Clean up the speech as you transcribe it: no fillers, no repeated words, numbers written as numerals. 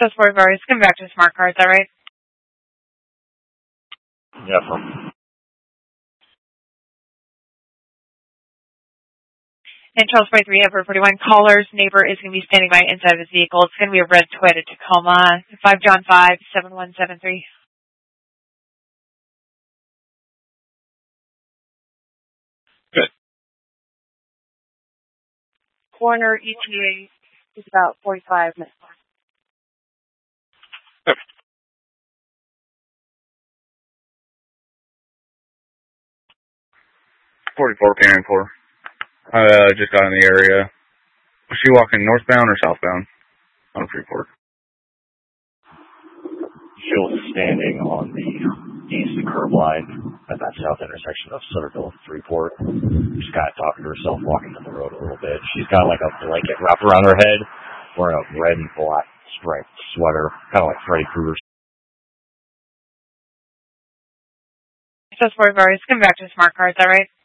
Sport Bars, come back to Smart Car, is that right? Yeah, And Charles Point 3 over 41 caller's neighbor is going to be standing by inside of his vehicle. It's going to be a red Toyota Tacoma, 5 John 5, 7173. Good. Corner ETA is about 45 minutes. Good. 44 Cannon 4. Just got in the area. Was she walking northbound or southbound on Freeport? She was standing on the east curb line at that south intersection of Sutterville and Freeport. She's kind of talking to herself, walking down the road a little bit. She's got like a blanket wrapped around her head, wearing a red and black striped sweater, kind of like Freddy Krueger. Sport Bars, come back to Smart Car, is that right?